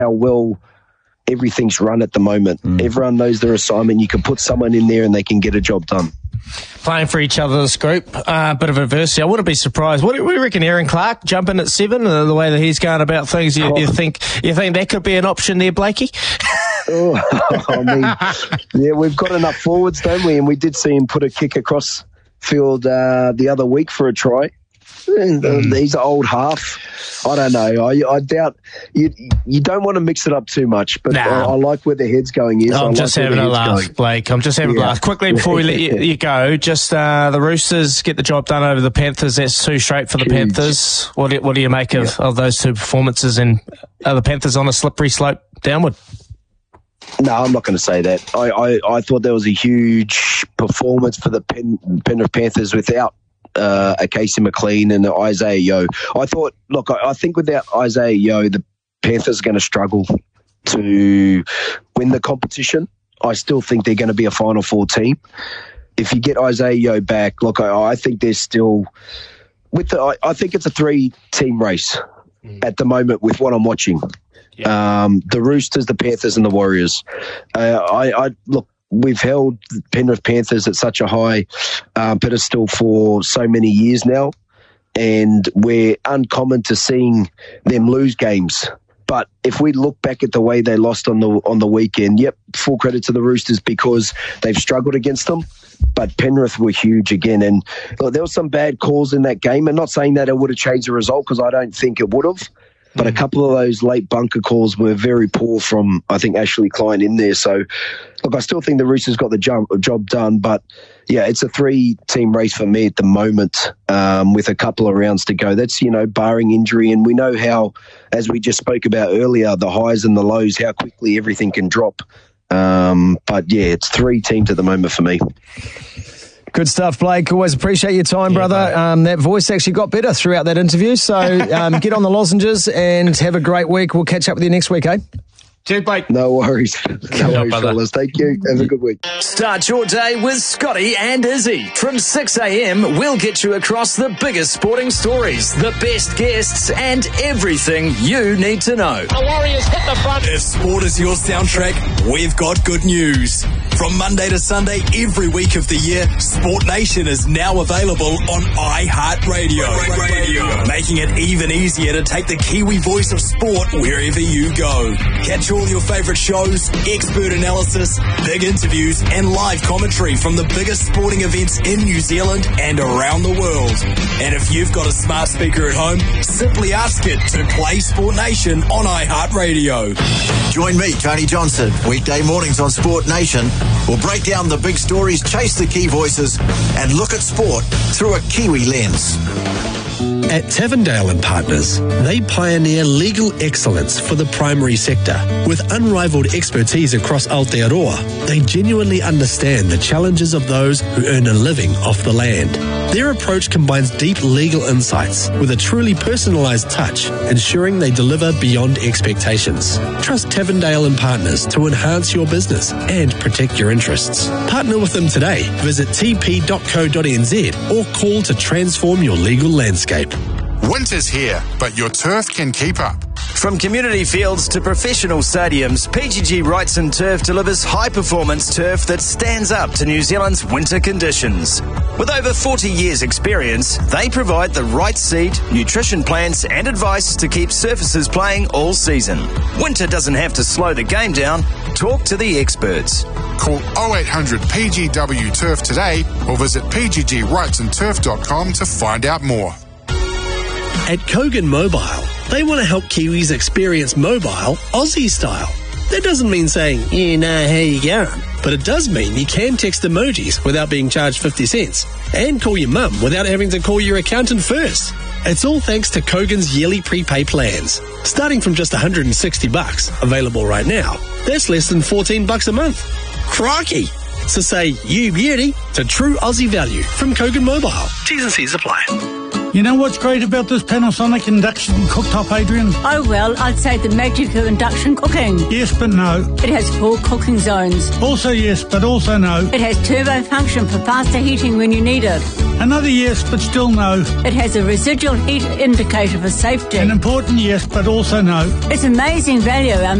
how well everything's run at the moment. Everyone knows their assignment. You can put someone in there and they can get a job done. Playing for each other, this group, bit of adversity. I wouldn't be surprised. What do we reckon, Aaron Clark jumping at 7, the way that he's going about things? You think that could be an option there, Blakey? I mean, yeah, we've got enough forwards, don't we? And we did see him put a kick across field the other week for a try. He's an old half. I don't know. I doubt you don't want to mix it up too much, but I like where the head's going. I'm just having a laugh, Blake. I'm just having a laugh. Quickly before we let you go, just the Roosters get the job done over the Panthers. That's too straight for the Panthers. What do you make of those two performances? And are the Panthers on a slippery slope downward? No, I'm not going to say that. I thought that was a huge performance for the Penrith Panthers without a Casey McLean and Isaiah Yeo. I think without Isaiah Yeo, the Panthers are going to struggle to win the competition. I still think they're going to be a Final Four team. If you get Isaiah Yeo back, I think there's still I think it's a 3-team race at the moment with what I'm watching. Yeah. The Roosters, the Panthers, and the Warriors. We've held Penrith Panthers at such a high pedestal for so many years now, and we're uncommon to seeing them lose games. But if we look back at the way they lost on the weekend, full credit to the Roosters because they've struggled against them. But Penrith were huge again, and there were some bad calls in that game. And not saying that it would have changed the result because I don't think it would have. But a couple of those late bunker calls were very poor from, I think, Ashley Klein in there. So, I still think the Roosters got the job done. But, it's a 3-team race for me at the moment with a couple of rounds to go. That's, barring injury. And we know how, as we just spoke about earlier, the highs and the lows, how quickly everything can drop. It's 3 teams at the moment for me. Good stuff, Blake. Always appreciate your time, brother. That voice actually got better throughout that interview. So get on the lozenges and have a great week. We'll catch up with you next week, eh? Cheers, Blake. No worries. Fellas. Thank you. Have a good week. Start your day with Scotty and Izzy. From 6 a.m, we'll get you across the biggest sporting stories, the best guests, and everything you need to know. The Warriors hit the front. If sport is your soundtrack, we've got good news. From Monday to Sunday, every week of the year, Sport Nation is now available on iHeartRadio. Making it even easier to take the Kiwi voice of sport wherever you go. Catch all your favourite shows, expert analysis, big interviews, and live commentary from the biggest sporting events in New Zealand and around the world. And if you've got a smart speaker at home, simply ask it to play Sport Nation on iHeartRadio. Join me, Tony Johnson, weekday mornings on Sport Nation. We'll break down the big stories, chase the key voices, and look at sport through a Kiwi lens. At Tavendale & Partners, they pioneer legal excellence for the primary sector. With unrivaled expertise across Aotearoa, they genuinely understand the challenges of those who earn a living off the land. Their approach combines deep legal insights with a truly personalised touch, ensuring they deliver beyond expectations. Trust Tavendale & Partners to enhance your business and protect your interests. Partner with them today. Visit tp.co.nz or call to transform your legal landscape. Winter's here, but your turf can keep up. From community fields to professional stadiums, PGG Wrightson Turf delivers high-performance turf that stands up to New Zealand's winter conditions. With over 40 years' experience, they provide the right seed, nutrition plans and advice to keep surfaces playing all season. Winter doesn't have to slow the game down. Talk to the experts. Call 0800 PGW Turf today or visit pggwrightsonturf.com to find out more. At Kogan Mobile, they want to help Kiwis experience mobile Aussie style. That doesn't mean saying, how you going? But it does mean you can text emojis without being charged 50 cents and call your mum without having to call your accountant first. It's all thanks to Kogan's yearly prepay plans. Starting from just $160, available right now, that's less than $14 a month. Crikey! So say you beauty to true Aussie value from Kogan Mobile. T's and C's apply. You know what's great about this Panasonic induction cooktop, Adrian? Oh, well, I'd say the magic of induction cooking. Yes, but no. It has 4 cooking zones. Also yes, but also no. It has turbo function for faster heating when you need it. Another yes, but still no. It has a residual heat indicator for safety. An important yes, but also no. It's amazing value.